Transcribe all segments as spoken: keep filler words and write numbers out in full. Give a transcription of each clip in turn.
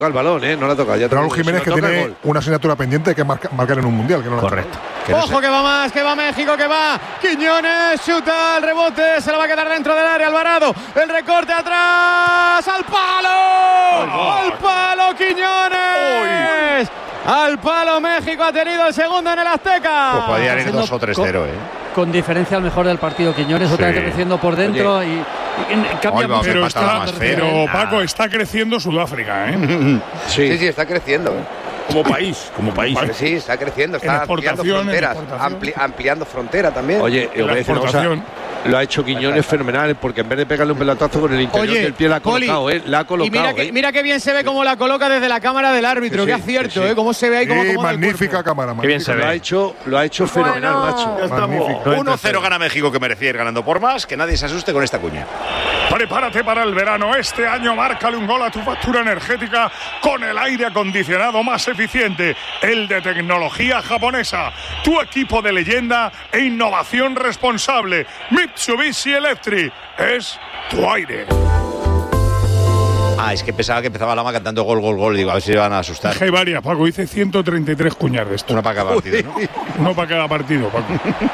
el balón, ¿eh? No la toca. Ya Raúl Jiménez, si no que tiene una asignatura pendiente que marca, marcar en un mundial. Que no Correcto. Que no Ojo sé. que va más, que va México, que va Quiñones, chuta el rebote, se lo va a quedar dentro del área Alvarado. El recorte atrás, al palo, oh, al palo Quiñones. Uy. Al palo México ha tenido el segundo en el Azteca. Pues podían ir dos o tres cero, ¿eh? Con diferencia al mejor del partido Quiñones, sí. Otra vez creciendo por dentro. Oye. y, y cambia Oiga, pero, está, más pero Paco, está creciendo Sudáfrica, ¿eh? sí. sí, sí, está creciendo. Como país, como país. Sí, está creciendo, está ampliando fronteras, ampli, ampliando frontera también. Oye, yo voy a decir una cosa, lo ha hecho Quiñones fenomenal, porque en vez de pegarle un pelotazo con el interior Oye, del pie la ha colocado, Poli, ¿eh? La ha colocado. Y mira que, ¿eh? mira que bien se ve cómo la coloca desde la cámara del árbitro, sí, qué acierto, sí, sí. ¿eh? Cómo se ve ahí, cómo sí, magnífica cámara, magnífica. Qué bien se ve. Lo ha hecho, lo ha hecho fenomenal, bueno, macho. uno cero gana México, que merecía ir ganando por más, que nadie se asuste con esta cuña. Prepárate para el verano. Este año márcale un gol a tu factura energética con el aire acondicionado más eficiente, el de tecnología japonesa. Tu equipo de leyenda e innovación responsable. Mitsubishi Electric es tu aire. Ah, es que pensaba que empezaba Lama cantando gol, gol, gol. Digo, a ver si le van a asustar. Hay varias, Paco. Hice ciento treinta y tres cuñas de esto. Una para cada partido, ¿no? No para cada partido, Paco.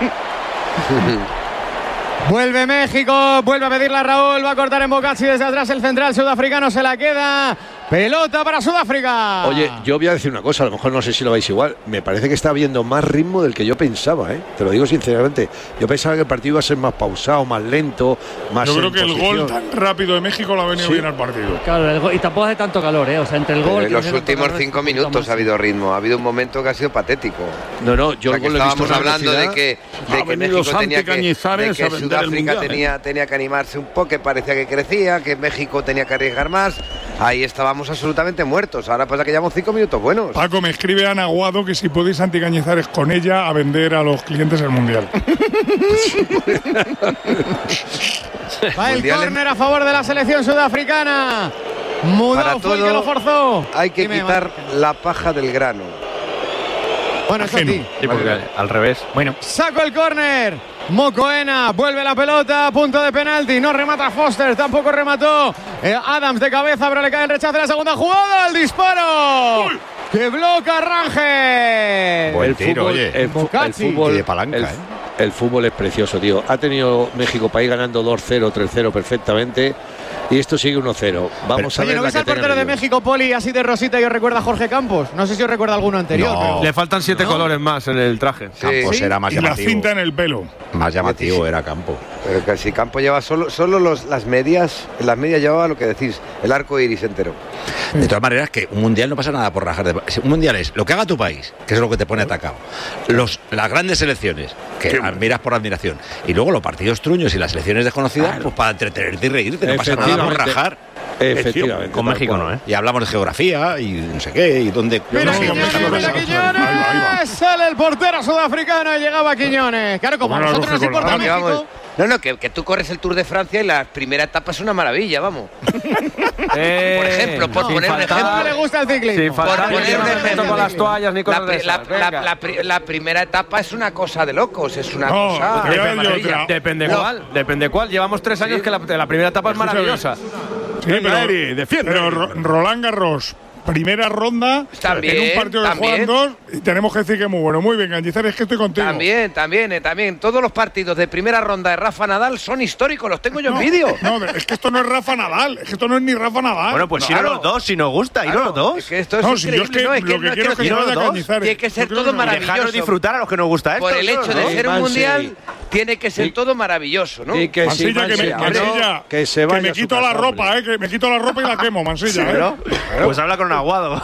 Vuelve México, vuelve a pedirla Raúl, va a cortar en Bocacci desde atrás el central sudafricano, se la queda, pelota para Sudáfrica. Oye, yo voy a decir una cosa, a lo mejor no sé si lo vais igual, me parece que está habiendo más ritmo del que yo pensaba, ¿eh? Te lo digo sinceramente, yo pensaba que el partido iba a ser más pausado, más lento, más. Yo creo que el gol tan rápido de México le ha venido ¿Sí? bien al partido. Claro, el gol, y tampoco hace tanto calor, ¿eh? O sea, entre el gol. En los últimos cinco minutos ha habido ritmo, ha habido un momento que ha sido patético. No, no, yo o sea, que lo he visto estábamos hablando de que, de que México tenía que, de que Sudáfrica tenía, tenía que animarse un poco, que parecía que crecía, que México tenía que arriesgar más. Ahí estábamos absolutamente muertos. Ahora pasa que llevamos cinco minutos buenos. Paco, me escribe Ana Aguado que si podéis anticañizares con ella a vender a los clientes el mundial. Va el córner a favor de la selección sudafricana. Mudau fue el que lo forzó. Hay que Dime, quitar man. la paja del grano. Bueno, eso sí. Sí, porque al revés. Bueno, saco el córner. Mocoena, vuelve la pelota, punto de penalti, no remata Foster, tampoco remató eh, Adams de cabeza, pero le cae el rechazo de la segunda jugada, el disparo. ¡Uy! Que bloca Rangel. Buen tiro, fútbol, oye. El, el fútbol, de palanca, el, ¿eh? el fútbol es precioso, tío. Ha tenido México para ir ganando dos cero, tres cero perfectamente. Y esto sigue uno cero. Vamos pero, a ver. Oye, ¿no ves al portero de México, Poli, así de rosita y os recuerda a Jorge Campos? No sé si os recuerda alguno anterior. No. Pero... Le faltan siete ¿No? colores más en el traje. Sí. Campos ¿Sí? era más y llamativo. Y la cinta en el pelo. Más llamativo era Campo. Pero que si Campo lleva solo, solo los, las medias, en las medias llevaba lo que decís, el arco iris entero. De todas maneras, que un mundial no pasa nada por rajar. De... Un mundial es lo que haga tu país, que es lo que te pone atacado. Los, las grandes selecciones, que ¿Qué? admiras por admiración. Y luego los partidos truños y las selecciones desconocidas, claro. pues para entretenerte y reírte. No pasa nada por rajar. Efectivamente. Con México no, ¿eh? Y hablamos de geografía y no sé qué, y dónde. Mira no, Quiñones, mira Quiñones. Sale el portero sudafricano y llegaba Quiñones. Claro, como a nosotros nos importa México. No, no, que, que tú corres el Tour de Francia y la primera etapa es una maravilla, vamos. eh, por ejemplo, por no, poner un ejemplo. No le gusta el ciclismo. Por poner un ejemplo. Con las toallas ni cosas la, de la, la, la, la, la primera etapa es una cosa de locos, es una no, cosa. Depende, depende no. cuál, depende cuál. Llevamos tres años sí. que la, la primera etapa es maravillosa. Sí, pero, defiende. Pero Roland Garros. Primera ronda, también, en un partido que también. juegan dos, y tenemos que decir que es muy bueno. Muy bien, Cañizares, es que estoy contigo. También, también, eh, también. Todos los partidos de primera ronda de Rafa Nadal son históricos, los tengo yo no, en vídeo. No, es que esto no es Rafa Nadal, es que esto no es ni Rafa Nadal. Bueno, pues claro. si no los dos, si nos gusta, claro, y no los dos. Es que esto es no, increíble. Si yo es que no, es que lo que no, quiero es que, que se vaya Cañizares. Tiene que ser todo maravilloso. Dejaros disfrutar a los que nos gusta esto. Por el hecho de ser un mundial, tiene que ser todo maravilloso, ¿no? Y que Mansilla, sí, que, me, Mansilla, que, se vaya que me quito la ropa, eh, que me quito la ropa y la quemo, Mansilla. ¿eh? Pues habla con Aguado.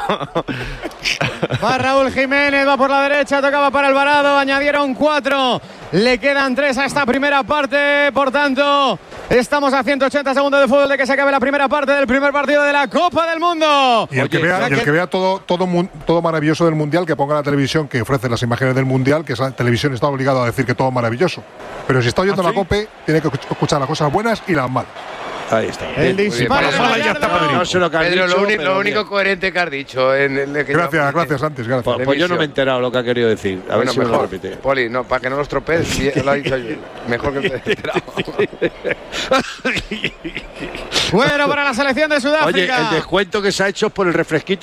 Va Raúl Jiménez, va por la derecha, tocaba para Alvarado, añadieron cuatro, le quedan tres a esta primera parte, por tanto, estamos a ciento ochenta segundos de fútbol de que se acabe la primera parte del primer partido de la Copa del Mundo. Y el que vea, y el que vea todo, todo, todo maravilloso del Mundial, que ponga la televisión que ofrece las imágenes del Mundial, que esa televisión está obligada a decir que todo maravilloso. Pero si está oyendo ¿Ah, la sí? COPE, tiene que escuchar las cosas buenas y las malas. Ahí está. El disparo de Gallardo. No sé lo que has Pedro, dicho, lo, uni- pero lo único bien. coherente que has dicho. En el que Gracias, yo- gracias, antes, gracias. Pues, pues yo no me he enterado lo que ha querido decir. A ver Bueno, si me lo mejor, repite. Poli, no, para que no los tropees, si lo ha dicho yo. Mejor que te he enterado. Bueno, para la selección de Oye, Sudáfrica. el descuento que se ha hecho es por el refresquito